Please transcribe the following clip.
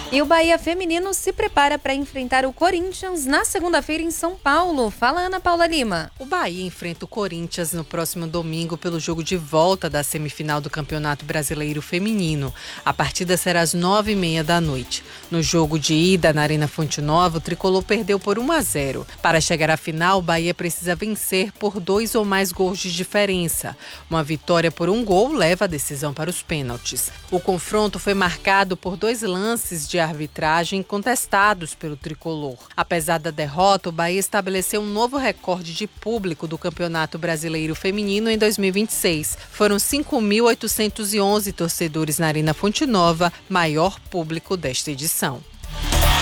E o Bahia Feminino se prepara para enfrentar o Corinthians na segunda-feira em São Paulo. Fala, Ana Paula Lima. O Bahia enfrenta o Corinthians no próximo domingo pelo jogo de volta da semifinal do Campeonato Brasileiro Feminino. A partida será às 9h30 da noite. No jogo de ida na Arena Fonte Nova, o tricolor perdeu por 1-0. Para chegar à final, o Bahia precisa vencer por 2 ou mais gols de diferença. Uma vitória por 1 gol leva a decisão para os pênaltis. O confronto foi marcado por 2 lances de arbitragem contestados pelo tricolor. Apesar da derrota, o Bahia estabeleceu um novo recorde de público do Campeonato Brasileiro Feminino em 2026. Foram 5.811 torcedores na Arena Fonte Nova, maior público desta edição.